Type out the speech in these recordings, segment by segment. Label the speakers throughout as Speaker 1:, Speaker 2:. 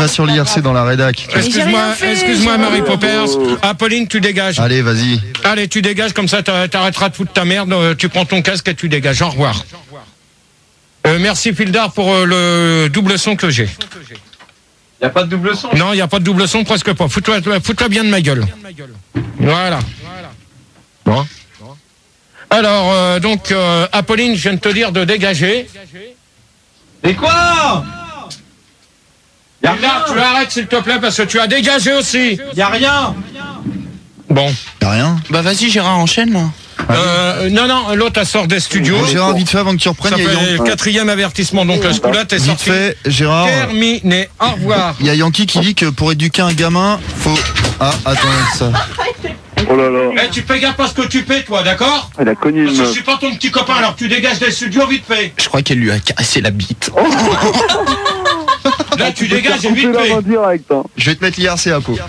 Speaker 1: va sur l'IRC dans la rédac.
Speaker 2: Excuse-moi, Marie Poppers. Apolline, tu dégages.
Speaker 1: Allez, vas-y.
Speaker 2: Allez, tu dégages, comme ça t'arrêteras de foutre ta merde, tu prends ton casque et tu dégages. Au revoir. Merci Fildar pour le double son que j'ai.
Speaker 3: Il n'y a pas de double son?
Speaker 2: Non, il n'y a pas de double son, presque pas. Fous-toi bien de ma gueule. Voilà. Bon. Alors, donc, Apolline, je viens de te dire de dégager.
Speaker 3: Et quoi?
Speaker 2: Fildar, tu arrêtes s'il te plaît, parce que tu as dégagé aussi.
Speaker 3: Y a rien.
Speaker 2: Bon.
Speaker 1: Y'a rien.
Speaker 4: Bah vas-y Gérard, enchaîne là.
Speaker 2: Non, l'autre elle sort des studios.
Speaker 1: Gérard, vite fait avant que tu reprennes.
Speaker 2: Ça fait le 4e avertissement, donc ce coup-là t'es
Speaker 1: Vite
Speaker 2: sorti.
Speaker 1: fait, Gérard.
Speaker 2: Terminé. Au revoir.
Speaker 1: Il y a Yankee qui dit que pour éduquer un gamin, faut. Ah, attends, ça.
Speaker 5: Oh là là.
Speaker 2: Tu fais gaffe à ce que tu paies, toi, d'accord?
Speaker 5: Elle a connu une
Speaker 2: Parce que je
Speaker 5: meuf.
Speaker 2: suis pas ton petit copain, alors tu dégages des studios vite fait.
Speaker 4: Je crois qu'elle lui a caressé la bite.
Speaker 2: Là, tu dégages et vite
Speaker 5: Coupez
Speaker 2: fait.
Speaker 5: là en direct. Hein.
Speaker 1: Je vais te mettre l'IRC à peau.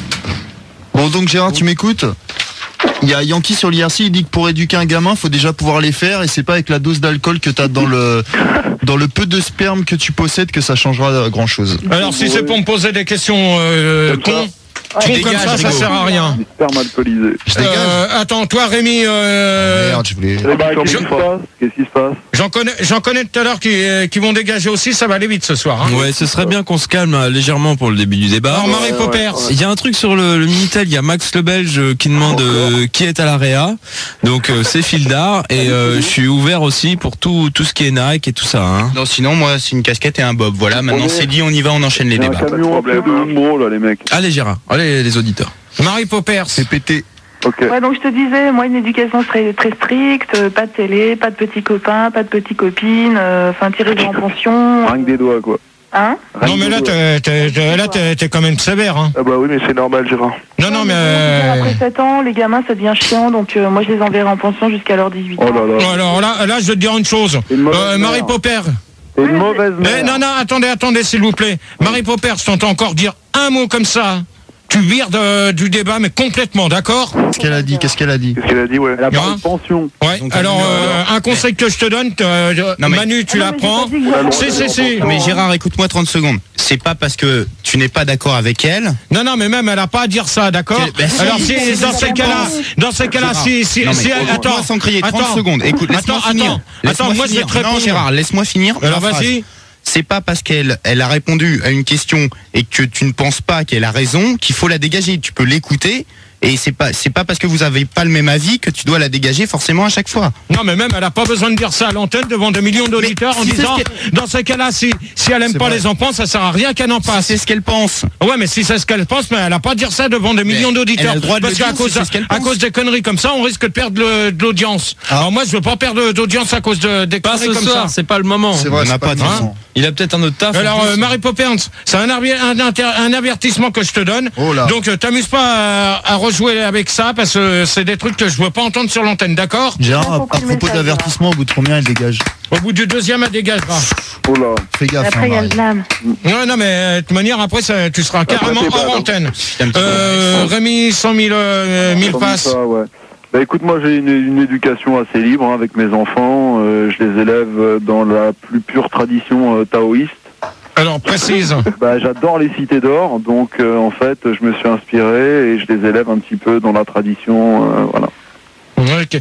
Speaker 1: Bon, donc Gérard, tu m'écoutes? Il y a Yankee sur l'IRC, il dit que pour éduquer un gamin, faut déjà pouvoir les faire, et c'est pas avec la dose d'alcool que t'as dans le peu de sperme que tu possèdes que ça changera grand chose.
Speaker 2: Alors, si c'est pour me poser des questions cons, comme ça sert à rien.
Speaker 5: Du sperme alcoolisé.
Speaker 1: Je dégage.
Speaker 2: Attends, toi, Rémi,
Speaker 1: Merde, je voulais.
Speaker 5: Qu'est-ce qui se passe? Qu'est-ce qui se passe?
Speaker 2: j'en connais tout à l'heure qui vont dégager aussi, ça va aller vite ce soir. Hein.
Speaker 6: Ouais, ce serait bien qu'on se calme légèrement pour le début du débat.
Speaker 2: Alors, Marie Poppers.
Speaker 6: Il y a un truc sur le Minitel, il y a Max le Belge qui demande qui est à la réa. Donc c'est Fildar et je suis ouvert aussi pour tout ce qui est Nike et tout ça. Hein.
Speaker 4: Non, sinon moi c'est une casquette et un bob. Voilà, maintenant c'est dit, on y va, on enchaîne les
Speaker 5: Il y a un
Speaker 4: débats.
Speaker 5: camion un peu de Umbro là les mecs.
Speaker 6: Allez Gérard, allez les auditeurs.
Speaker 2: Marie Poppers.
Speaker 1: C'est pété.
Speaker 5: Ok.
Speaker 7: Ouais, donc je te disais, moi, une éducation très, très stricte, pas de télé, pas de petits copains, pas de petites copines, enfin, tirer en pension.
Speaker 5: Rien que des doigts quoi.
Speaker 7: Hein?
Speaker 5: Rien
Speaker 2: Non,
Speaker 5: que
Speaker 2: mais
Speaker 5: des
Speaker 2: là,
Speaker 5: doigts.
Speaker 2: t'es quand même sévère. Hein.
Speaker 5: Ah bah oui mais c'est normal Gérard.
Speaker 2: Non, mais.
Speaker 7: Après 7 ans, les gamins, ça devient chiant, donc moi, je les enverrai en pension jusqu'à leurs 18 ans.
Speaker 5: Oh là là.
Speaker 2: Alors là, je vais te dire une chose.
Speaker 5: C'est une mauvaise
Speaker 2: Marie
Speaker 5: mère.
Speaker 2: Poppers.
Speaker 5: C'est une mauvaise mère.
Speaker 2: Non, attendez, s'il vous plaît. Marie Poppers, je t'entends encore dire un mot comme ça. Tu vires du débat, mais complètement, d'accord?
Speaker 1: Qu'est-ce qu'elle a dit?
Speaker 5: Qu'est-ce qu'elle a dit ouais. Elle a parlé de pension.
Speaker 2: Ouais,
Speaker 4: Donc,
Speaker 2: alors, un conseil que je te donne,
Speaker 4: Non, mais-
Speaker 2: Manu, tu
Speaker 7: Ah non,
Speaker 2: l'apprends.
Speaker 7: mais j'ai pas dit que j'allais
Speaker 2: Si.
Speaker 4: Mais Gérard, écoute-moi 30 secondes. C'est pas parce que tu n'es pas d'accord avec elle.
Speaker 2: Non, mais même, elle a pas à dire ça, d'accord?
Speaker 4: Ben, si,
Speaker 2: Alors, si,
Speaker 4: si,
Speaker 2: dans
Speaker 4: si,
Speaker 2: ces
Speaker 4: si,
Speaker 2: cas-là, si,
Speaker 4: Non, mais
Speaker 2: attends.
Speaker 4: moi, sans crier, 30
Speaker 2: attends.
Speaker 4: secondes. Écoute, laisse-moi finir.
Speaker 2: Attends, moi, je vais te
Speaker 4: Non,
Speaker 2: répondre.
Speaker 4: Gérard, laisse-moi finir.
Speaker 2: Alors,
Speaker 4: ma phrase.
Speaker 2: vas-y.
Speaker 4: C'est pas parce qu'elle a répondu à une question et que tu ne penses pas qu'elle a raison qu'il faut la dégager. Tu peux l'écouter et c'est pas parce que vous avez pas le même avis que tu dois la dégager forcément à chaque fois.
Speaker 2: Non, mais même, elle a pas besoin de dire ça à l'antenne devant des millions d'auditeurs en
Speaker 4: si c'est
Speaker 2: disant,
Speaker 4: ce
Speaker 2: dans ces cas-là, si elle aime
Speaker 1: C'est
Speaker 2: pas
Speaker 1: vrai.
Speaker 2: les enfants, ça sert à rien qu'elle en passe.
Speaker 4: C'est ce qu'elle pense.
Speaker 2: Ouais, mais si c'est ce qu'elle pense, mais elle a pas à dire ça devant des millions
Speaker 4: elle
Speaker 2: d'auditeurs.
Speaker 4: a le droit de
Speaker 2: Parce
Speaker 4: le
Speaker 2: qu'à
Speaker 4: dire
Speaker 2: cause,
Speaker 4: si c'est ce qu'elle
Speaker 2: à
Speaker 4: pense.
Speaker 2: cause des conneries comme ça, on risque de perdre de l'audience. Alors moi, je veux pas perdre d'audience à cause des
Speaker 6: Pas
Speaker 2: conneries
Speaker 6: ce
Speaker 2: comme
Speaker 6: soir,
Speaker 2: ça.
Speaker 6: c'est pas le moment.
Speaker 1: C'est vrai,
Speaker 4: On n'a
Speaker 1: c'est
Speaker 4: pas
Speaker 1: le
Speaker 4: dit
Speaker 1: moment.
Speaker 6: Il a peut-être un autre taf.
Speaker 2: Alors,
Speaker 6: en plus.
Speaker 2: Marie Poppers, c'est un avertissement que je te donne.
Speaker 1: Oh là.
Speaker 2: Donc, t'amuses pas à rejouer avec ça parce que c'est des trucs que je veux pas entendre sur l'antenne, d'accord?
Speaker 1: Gérard,
Speaker 7: J'ai
Speaker 1: à
Speaker 7: compris le
Speaker 1: propos
Speaker 7: message,
Speaker 1: d'avertissement, au bout de combien elle dégage?
Speaker 2: Au bout du deuxième, elle dégagera.
Speaker 5: Oh là.
Speaker 1: Fais gaffe.
Speaker 7: Après, il y a le blâme.
Speaker 2: Non, mais de toute manière, après, tu seras carrément
Speaker 5: c'est pas,
Speaker 2: hors
Speaker 5: non.
Speaker 2: antenne.
Speaker 4: Un petit
Speaker 2: Rémi, 100 000
Speaker 5: Comme
Speaker 2: passes.
Speaker 5: ça, ouais. Bah écoute, moi j'ai une éducation assez libre hein, avec mes enfants. Je les élève dans la plus pure tradition taoïste.
Speaker 2: Alors, précise.
Speaker 5: Bah j'adore les cités d'or, donc en fait je me suis inspiré et je les élève un petit peu dans la tradition, voilà.
Speaker 2: Ok.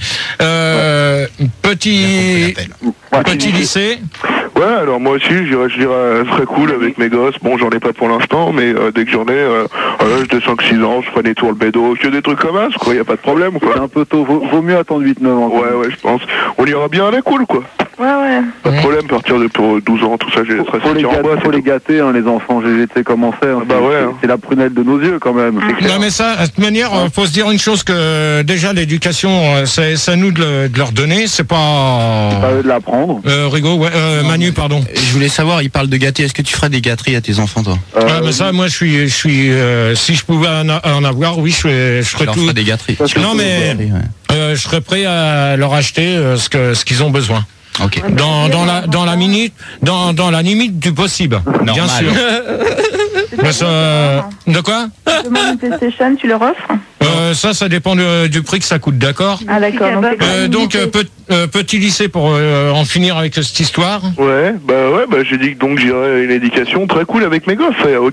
Speaker 2: Petit lycée.
Speaker 8: Ouais, alors moi aussi, je dirais très cool avec mes gosses. Bon, j'en ai pas pour l'instant, mais dès que j'en ai, j'ai 5-6 ans, je ferai des tours le bédo, que des trucs comme ça, quoi, y a pas de problème,
Speaker 5: C'est
Speaker 8: quoi.
Speaker 5: un peu tôt, vaut mieux attendre 8-9 ans.
Speaker 8: Ouais, je pense. On ira bien à la cool, quoi.
Speaker 7: Ouais.
Speaker 8: Pas de problème, partir de pour 12 ans, tout ça, j'ai très
Speaker 5: Faut les
Speaker 8: en
Speaker 5: gâter,
Speaker 8: bois,
Speaker 5: faut les gâter hein, les enfants, j'ai comment c'est. Hein,
Speaker 8: bah ouais, hein.
Speaker 5: C'est la prunelle de nos yeux quand même. C'est clair.
Speaker 2: Non, mais ça, de toute manière, faut se dire une chose que déjà l'éducation, c'est à nous de leur donner. C'est pas.
Speaker 5: C'est pas eux de l'apprendre.
Speaker 2: Rigaud, ouais, Manu, pardon.
Speaker 4: Je voulais savoir, il parle de gâter. Est-ce que tu ferais des gâteries à tes enfants, toi?
Speaker 2: Ouais, mais ça, moi, je suis, si je pouvais en avoir, oui, je ferais
Speaker 4: Tu leur
Speaker 2: tout.
Speaker 4: ferais des gâteries.
Speaker 2: Non, mais je serais prêt à leur acheter ce qu'ils ont besoin.
Speaker 4: Ok.
Speaker 2: Dans la limite du possible, bien
Speaker 4: Normal.
Speaker 2: sûr. Mais ça, de quoi?
Speaker 7: Tu demandes une PlayStation, tu leur offres?
Speaker 2: Ça dépend du prix que ça coûte, d'accord?
Speaker 7: Ah d'accord. Donc, c'est quand même
Speaker 2: Petit lycée pour en finir avec cette histoire.
Speaker 8: Ouais, bah j'ai dit que donc j'irai une éducation très cool avec mes gosses, ça y a